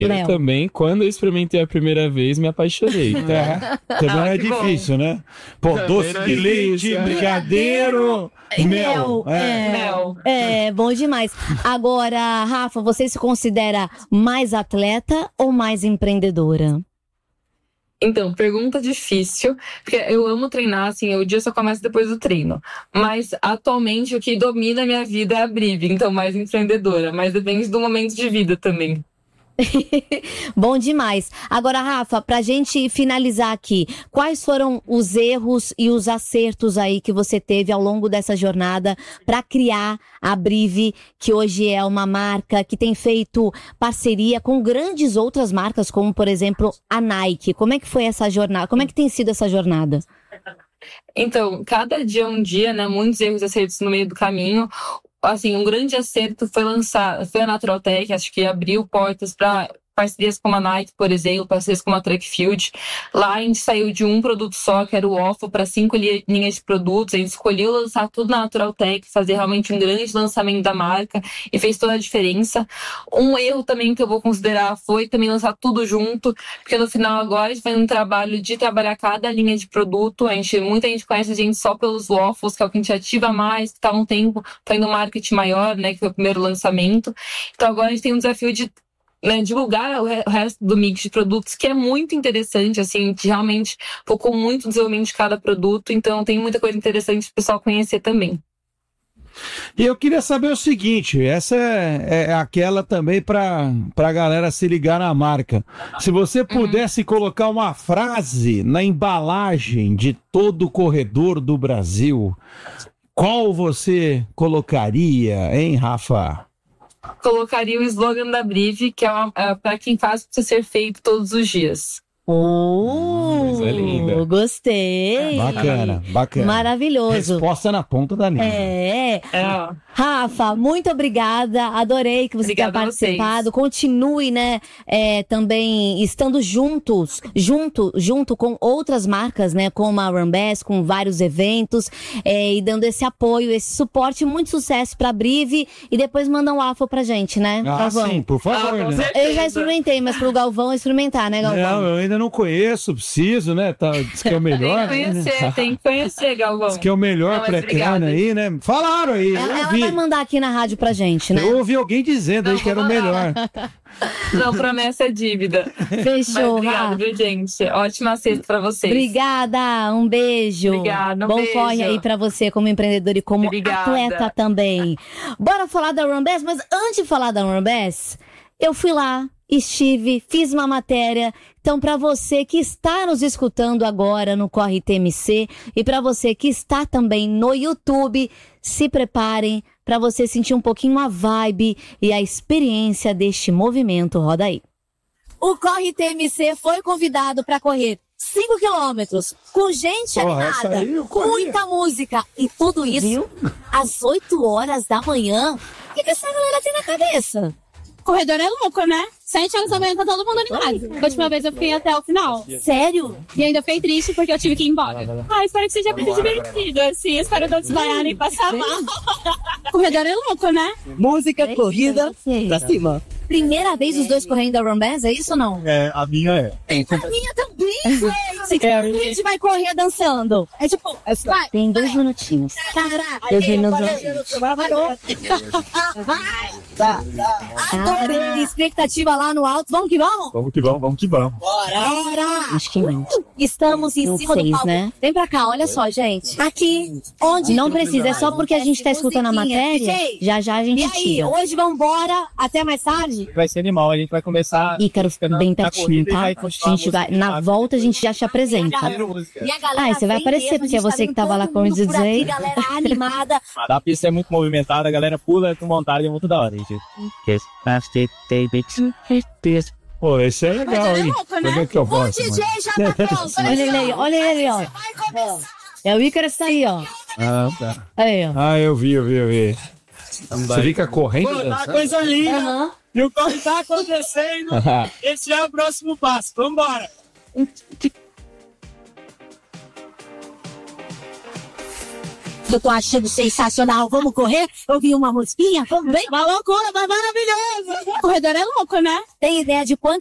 Eu também, quando eu experimentei a primeira vez, me apaixonei. Também é difícil, né? Pô, doce de leite, brigadeiro, mel. Mel. Bom demais. Agora, Rafa, você se considera mais atleta ou mais empreendedora? Então, pergunta difícil, porque eu amo treinar, assim, o dia só começa depois do treino. Mas, atualmente, o que domina a minha vida é a Brive, então mais empreendedora. Mas depende do momento de vida também. Bom demais. Agora, Rafa, pra gente finalizar aqui, quais foram os erros e os acertos aí que você teve ao longo dessa jornada para criar a Brive, que hoje é uma marca que tem feito parceria com grandes outras marcas, como, por exemplo, a Nike. Como é que foi essa jornada? Como é que tem sido essa jornada? Então, cada dia é um dia, né? Muitos erros e acertos no meio do caminho. Assim, um grande acerto foi a Naturaltech, acho que abriu portas para parcerias como a Nike, por exemplo, parcerias como a Track Field. Lá a gente saiu de um produto só, que era o Waffle, para 5 linhas de produtos. A gente escolheu lançar tudo na Naturaltech, fazer realmente um grande lançamento da marca e fez toda a diferença. Um erro também que eu vou considerar foi também lançar tudo junto, porque no final agora a gente vai um trabalho de trabalhar cada linha de produto. Muita gente conhece a gente só pelos Waffles, que é o que a gente ativa mais, que está um tempo fazendo marketing maior, né, que foi o primeiro lançamento. Então agora a gente tem um desafio de divulgar o resto do mix de produtos, que é muito interessante, assim, a gente realmente focou muito no desenvolvimento de cada produto, então tem muita coisa interessante para o pessoal conhecer também. E eu queria saber o seguinte, essa é aquela também para a galera se ligar na marca. Se você pudesse colocar uma frase na embalagem de todo o corredor do Brasil, qual você colocaria, hein, Rafa? Colocaria o slogan da Brive, que é para quem faz precisa ser feito todos os dias. Coisa linda. Gostei. Bacana. Maravilhoso. Resposta na ponta da língua. Rafa, muito obrigada. Adorei que você tenha participado. Continue, né, também estando junto com outras marcas, né, como a Runbass, com vários eventos, e dando esse apoio, esse suporte. Muito sucesso pra Brive. E depois manda um waffle pra gente, né? Galvão. Sim, por favor. Né? Eu já experimentei, mas pro Galvão experimentar, né, Galvão? Não, eu ainda não conheço, preciso, né? Diz que é o melhor. Tem que conhecer, Galvão. Diz que é o melhor pré-treino aí, né? Falaram aí. Ela vai mandar aqui na rádio pra gente, né? Eu ouvi alguém dizendo aí que era o melhor. Não, promessa é dívida. Fechou. Obrigada, viu, gente? Ótima sexta pra vocês. Obrigada, um beijo. Obrigada, Bom corre aí pra você como empreendedor e como atleta também. Bora falar da Runbass, mas antes de falar da Runbass, eu fui lá, fiz uma matéria. Então, para você que está nos escutando agora no Corre TMC e para você que está também no YouTube, se preparem para você sentir um pouquinho a vibe e a experiência deste movimento. Roda aí. O Corre TMC foi convidado para correr 5 quilômetros com gente animada, muita música e tudo isso às 8 horas da manhã. O que essa galera tem na cabeça? Corredor é louco, né? 7 horas da manhã tá todo mundo animado. A última vez eu fui até o final. Sério? E ainda fiquei triste porque eu tive que ir embora. Espero que seja muito divertido, assim. Espero não desmaiar nem passar mal. Corredor é louco, né? Música, corrida, pra cima. Primeira vez os dois correndo a Runbass, é isso ou não? A minha é. A minha também, gente. A gente vai correr dançando. É tipo, vai. Tem 2 minutinhos. Caraca. 2 minutos. Adorei. Expectativa lá no alto. Vamos que vamos? Vamos que vamos. Bora. Acho que não. Estamos em cima do palco. Né? Vem pra cá, olha só, gente. Aqui, onde? Não precisa, é só porque a gente tá escutando a matéria. Já a gente tira. Hoje vamos embora. Até mais tarde. Vai ser animal, a gente vai começar... Ícaro, bem pertinho, tá? A gente vai, na volta a gente já te apresenta. E a galera você vai aparecer, porque é você que tava lá com o DJ. Galera animada. A pista é muito movimentada, a galera pula com vontade, é muito da hora, gente. Pô, esse é legal, hein? Como é que eu posso, o DJ já tá pronto. Olha ele, ó. É o Ícaro está aí, ó. Tá. Aí, ó. Eu vi. Você fica correndo? Pô, tá coisa linda. E o corre tá acontecendo. Esse é o próximo passo. Vambora. Eu tô achando sensacional. Vamos correr? Eu vi uma mosquinha. Vamos bem? Uma loucura, mas maravilhoso. O corredor é louco, né? Tem ideia de quanto